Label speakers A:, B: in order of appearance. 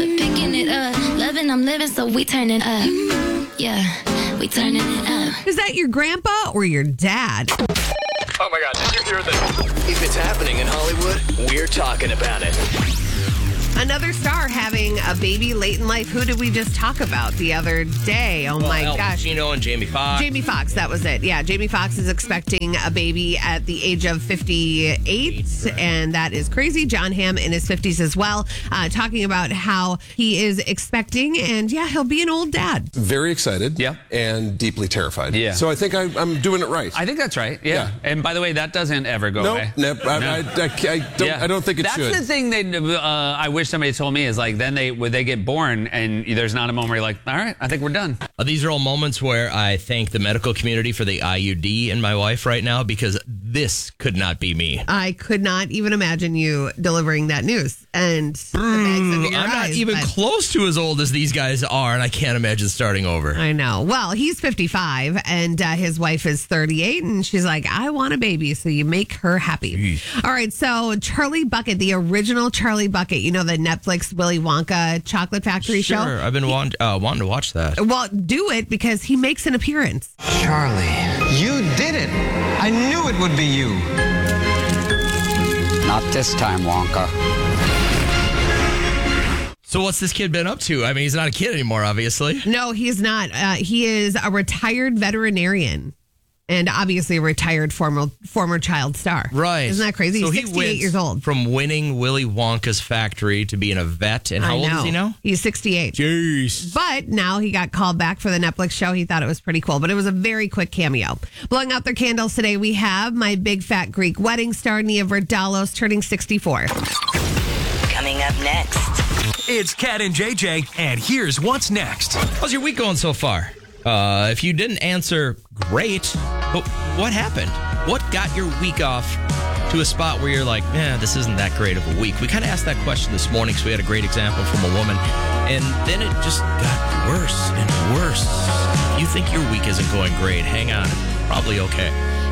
A: picking it up. Loving, I'm living, so we turning up. Yeah, we turning it up.
B: Is that your grandpa or your dad?
C: Oh my God, did you hear this? If it's happening in Hollywood, we're talking about it.
B: Another star having a baby late in life. Who did we just talk about the other day? Oh my
D: Al
B: gosh.
D: Pacino and Jamie Foxx.
B: Jamie Foxx, that was it. Yeah, Jamie Foxx is expecting a baby at the age of 58, and that is crazy. John Hamm in his 50s as well, talking about how he is expecting, and yeah, he'll be an old dad.
E: Very excited.
F: Yeah.
E: And deeply terrified.
F: Yeah.
E: So I think I'm doing it right.
F: I think that's right. Yeah. And by the way, that doesn't ever go away.
E: No, I don't think it
F: that's
E: should.
F: That's the thing I wish somebody told me is like, then they get born and there's not a moment where you're like, all right, I think we're done.
D: These are all moments where I thank the medical community for the IUD in my wife right now, because this could not be me.
B: I could not even imagine you delivering that news. And the bags under your
D: I'm not
B: eyes,
D: even
B: but-
D: close to as old as these guys are, and I can't imagine starting over.
B: I know. Well, he's 55 and his wife is 38, and she's like, I want a baby, so you make her happy. All right, so Charlie Bucket, the original Charlie Bucket, you know, the Netflix Willy Wonka Chocolate Factory show?
D: Sure, I've been wanting to watch that.
B: Well, do it because he makes an appearance.
G: Charlie, you did it. I knew it would be you.
H: Not this time, Wonka.
D: So what's this kid been up to? I mean, he's not a kid anymore, obviously.
B: No, he's not. He is a retired veterinarian. And obviously a retired former child star.
D: Right.
B: Isn't that crazy?
D: So
B: He's 68 years old.
D: From winning Willy Wonka's factory to being a vet. And how old is he now?
B: He's 68.
D: Jeez.
B: But now he got called back for the Netflix show. He thought it was pretty cool. But it was a very quick cameo. Blowing out their candles today, we have my big fat Greek wedding star, Nia Vardalos, turning 64.
I: Coming up next.
J: It's Kat and JJ, and here's what's next.
D: How's your week going so far? If you didn't answer, great. But what happened? What got your week off to a spot where you're like, this isn't that great of a week? We kind of asked that question this morning, so we had a great example from a woman. And then it just got worse and worse. If you think your week isn't going great, hang on. Probably okay.